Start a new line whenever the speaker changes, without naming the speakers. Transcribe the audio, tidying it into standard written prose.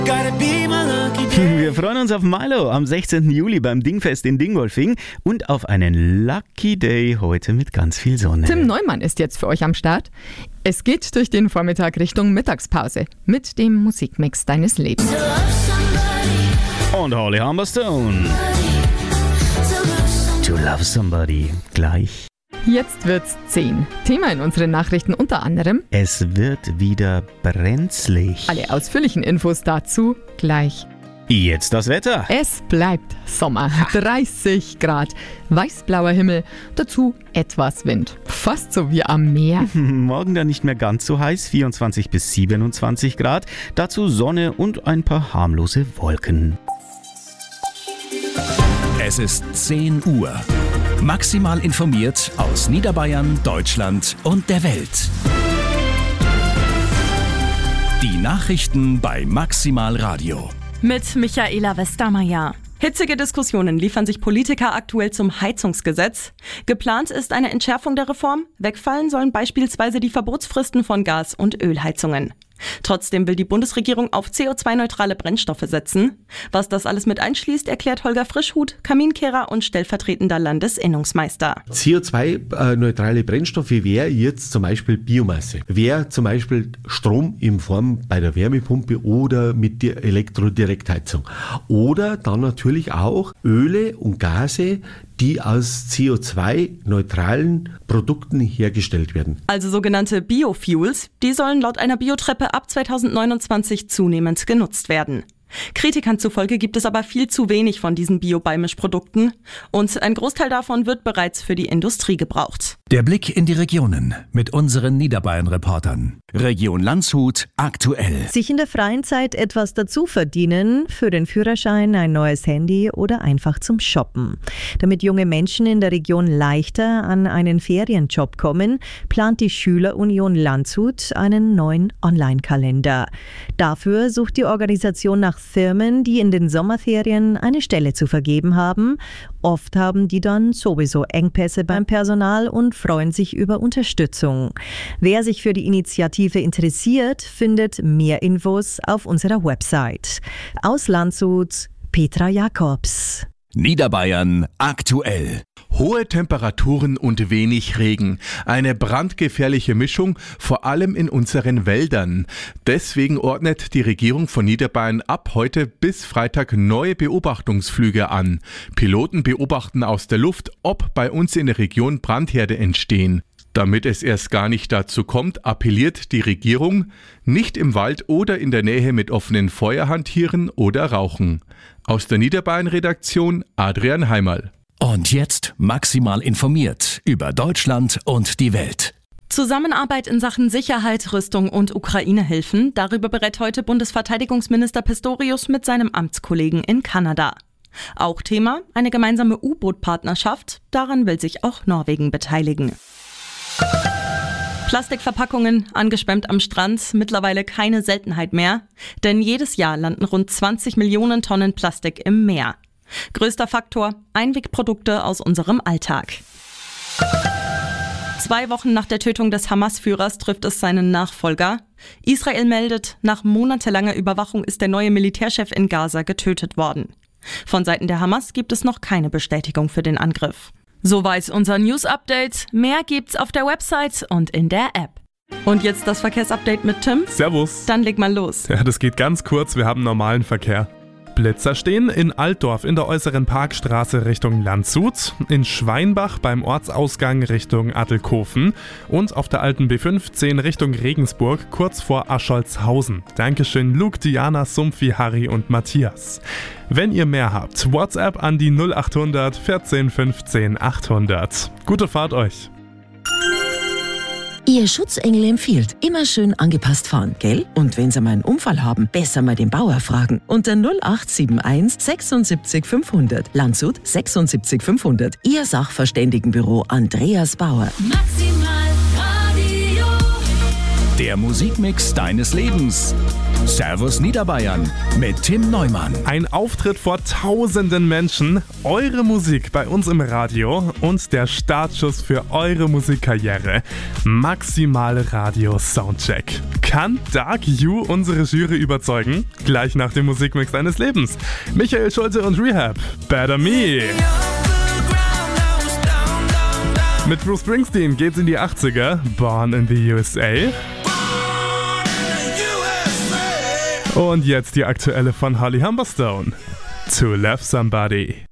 Wir freuen uns auf Milo am 16. Juli beim Dingfest in Dingolfing und auf einen Lucky Day heute mit ganz viel Sonne.
Tim Neumann ist jetzt für euch am Start. Es geht durch den Vormittag Richtung Mittagspause mit dem Musikmix deines Lebens.
Und Holly Humberstone. To Love Somebody. Gleich.
Jetzt wird's 10. Thema in unseren Nachrichten unter anderem:
Es wird wieder brenzlig.
Alle ausführlichen Infos dazu gleich.
Jetzt das Wetter.
Es bleibt Sommer. 30 Grad, weißblauer Himmel, dazu etwas Wind. Fast so wie am Meer.
Morgen dann nicht mehr ganz so heiß, 24 bis 27 Grad. Dazu Sonne und ein paar harmlose Wolken.
Es ist 10 Uhr. Maximal informiert aus Niederbayern, Deutschland und der Welt. Die Nachrichten bei Maximal Radio.
Mit Michaela Westermeier. Hitzige Diskussionen liefern sich Politiker aktuell zum Heizungsgesetz. Geplant ist eine Entschärfung der Reform. Wegfallen sollen beispielsweise die Verbotsfristen von Gas- und Ölheizungen. Trotzdem will die Bundesregierung auf CO2-neutrale Brennstoffe setzen. Was das alles mit einschließt, erklärt Holger Frischhuth, Kaminkehrer und stellvertretender Landesinnungsmeister.
CO2-neutrale Brennstoffe wäre jetzt zum Beispiel Biomasse, wäre zum Beispiel Strom in Form bei der Wärmepumpe oder mit der Elektrodirektheizung. Oder dann natürlich auch Öle und Gase, die aus CO2-neutralen Produkten hergestellt werden.
Also sogenannte Biofuels, die sollen laut einer Biotreppe ab 2029 zunehmend genutzt werden. Kritikern zufolge gibt es aber viel zu wenig von diesen Bio-Beimischprodukten und ein Großteil davon wird bereits für die Industrie gebraucht.
Der Blick in die Regionen mit unseren Niederbayern-Reportern. Region Landshut aktuell.
Sich in der freien Zeit etwas dazu verdienen, für den Führerschein, ein neues Handy oder einfach zum Shoppen. Damit junge Menschen in der Region leichter an einen Ferienjob kommen, plant die Schülerunion Landshut einen neuen Online-Kalender. Dafür sucht die Organisation nach Firmen, die in den Sommerferien eine Stelle zu vergeben haben. Oft haben die dann sowieso Engpässe beim Personal und freuen sich über Unterstützung. Wer sich für die Initiative interessiert, findet mehr Infos auf unserer Website. Aus Landshut, Petra Jakobs.
Niederbayern aktuell.
Hohe Temperaturen und wenig Regen. Eine brandgefährliche Mischung, vor allem in unseren Wäldern. Deswegen ordnet die Regierung von Niederbayern ab heute bis Freitag neue Beobachtungsflüge an. Piloten beobachten aus der Luft, ob bei uns in der Region Brandherde entstehen. Damit es erst gar nicht dazu kommt, appelliert die Regierung, nicht im Wald oder in der Nähe mit offenen Feuer hantieren oder rauchen. Aus der Niederbayern-Redaktion Adrian Heimerl.
Und jetzt maximal informiert über Deutschland und die Welt.
Zusammenarbeit in Sachen Sicherheit, Rüstung und Ukraine-Hilfen, darüber berät heute Bundesverteidigungsminister Pistorius mit seinem Amtskollegen in Kanada. Auch Thema, eine gemeinsame U-Boot-Partnerschaft, daran will sich auch Norwegen beteiligen. Plastikverpackungen, angeschwemmt am Strand, mittlerweile keine Seltenheit mehr, denn jedes Jahr landen rund 20 Millionen Tonnen Plastik im Meer. Größter Faktor, Einwegprodukte aus unserem Alltag. 2 Wochen nach der Tötung des Hamas-Führers trifft es seinen Nachfolger. Israel meldet, nach monatelanger Überwachung ist der neue Militärchef in Gaza getötet worden. Von Seiten der Hamas gibt es noch keine Bestätigung für den Angriff. Soweit unser News-Update. Mehr gibt's auf der Website und in der App. Und jetzt das Verkehrsupdate mit Tim.
Servus.
Dann leg mal los.
Ja, das geht ganz kurz. Wir haben normalen Verkehr. Blitzer stehen in Altdorf in der äußeren Parkstraße Richtung Landshut, in Schweinbach beim Ortsausgang Richtung Attelkofen und auf der alten B15 Richtung Regensburg kurz vor Ascholzhausen. Dankeschön Luke, Diana, Sumpfi, Harry und Matthias. Wenn ihr mehr habt, WhatsApp an die 0800 14 15 800. Gute Fahrt euch!
Ihr Schutzengel empfiehlt, immer schön angepasst fahren, gell? Und wenn Sie mal einen Unfall haben, besser mal den Bauer fragen. Unter 0871 76 500. Landshut 76 500. Ihr Sachverständigenbüro Andreas Bauer.
Der Musikmix deines Lebens. Servus Niederbayern mit Tim Neumann.
Ein Auftritt vor tausenden Menschen, eure Musik bei uns im Radio und der Startschuss für eure Musikkarriere. Maximal Radio Soundcheck. Kann Dark You unsere Jury überzeugen? Gleich nach dem Musikmix deines Lebens. Michael Schulte und Rehab. Better Me. Mit Bruce Springsteen geht's in die 80er. Born in the USA. Und jetzt die aktuelle von Holly Humberstone. To Love Somebody.